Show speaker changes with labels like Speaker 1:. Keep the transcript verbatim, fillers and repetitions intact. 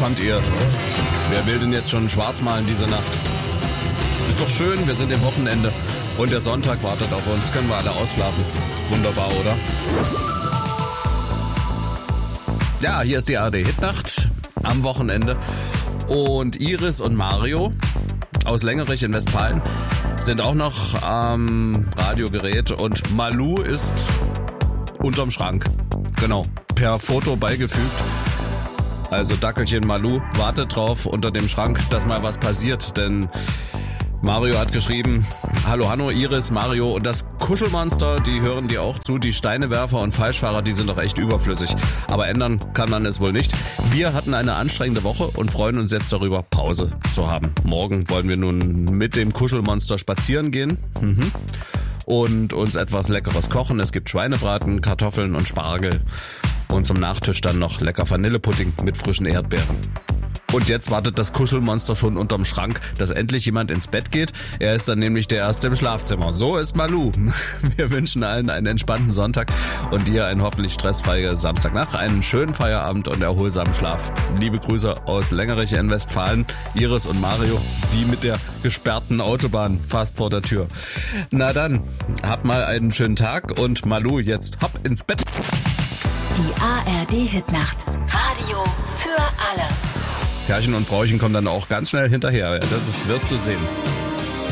Speaker 1: konnt ihr. Wer will denn jetzt schon schwarz malen diese Nacht? Ist doch schön, wir sind im Wochenende. Und der Sonntag wartet auf uns. Können wir alle ausschlafen. Wunderbar, oder? Ja, hier ist die A R D-Hitnacht am Wochenende. Und Iris und Mario aus Längerich in Westfalen sind auch noch am Radiogerät. Und Malu ist unterm Schrank. Genau, per Foto beigefügt. Also Dackelchen Malu wartet drauf unter dem Schrank, dass mal was passiert. Denn Mario hat geschrieben, hallo Hanno, Iris, Mario und das Kuschelmonster, die hören dir auch zu. Die Steinewerfer und Falschfahrer, die sind doch echt überflüssig. Aber ändern kann man es wohl nicht. Wir hatten eine anstrengende Woche und freuen uns jetzt darüber, Pause zu haben. Morgen wollen wir nun mit dem Kuschelmonster spazieren gehen. Mhm. Und uns etwas Leckeres kochen. Es gibt Schweinebraten, Kartoffeln und Spargel. Und zum Nachtisch dann noch lecker Vanillepudding mit frischen Erdbeeren. Und jetzt wartet das Kuschelmonster schon unterm Schrank, dass endlich jemand ins Bett geht. Er ist dann nämlich der Erste im Schlafzimmer. So ist Malu. Wir wünschen allen einen entspannten Sonntag und dir einen hoffentlich stressfreien Samstagnacht, einen schönen Feierabend und erholsamen Schlaf. Liebe Grüße aus Längerich in Westfalen, Iris und Mario, die mit der gesperrten Autobahn fast vor der Tür. Na dann, habt mal einen schönen Tag und Malu, jetzt hopp ins Bett.
Speaker 2: Die A R D-Hitnacht. Radio für alle.
Speaker 1: Herrchen und Frauchen kommen dann auch ganz schnell hinterher. Das wirst du sehen.